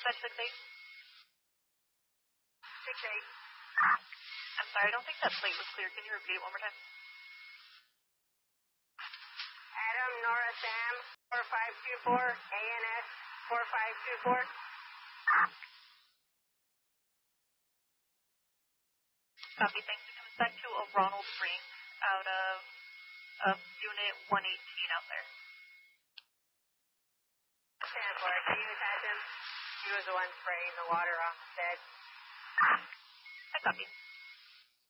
dispatch 6-8. 6-8. I'm sorry, I don't think that plate was clear. Can you repeat it one more time? Adam, Nora, Sam, 4524, ANS 4524. Copy, thanks. It comes back to a Ronald Spring out of Unit 118 out there. Stand for it. Can you attach him? He was the one spraying the water off the bed. I copy.